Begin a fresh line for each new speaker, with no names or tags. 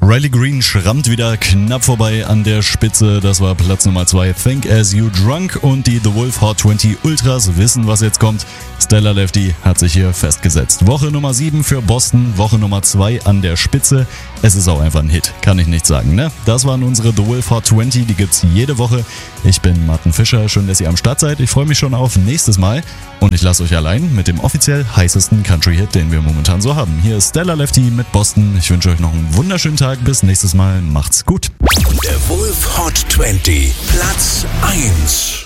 Riley Green schrammt wieder knapp vorbei an der Spitze. Das war Platz Nummer 2, Think As You Drunk. Und die The Wolf Hot 20 Ultras wissen, was jetzt kommt. Stellar Lefty hat sich hier festgesetzt. Woche Nummer 7 für Boston, Woche Nummer 2 an der Spitze. Es ist auch einfach ein Hit, kann ich nicht sagen, ne? Das waren unsere The Wolf Hot 20, die gibt's jede Woche. Ich bin Martin Fischer, schön, dass ihr am Start seid. Ich freue mich schon auf nächstes Mal. Und ich lasse euch allein mit dem offiziell heißesten Country-Hit, den wir momentan so haben. Hier ist Stellar Lefty mit Boston. Ich wünsche euch noch einen wunderschönen Tag. Bis nächstes Mal. Macht's gut.
Der Wolf Hot 20, Platz 1.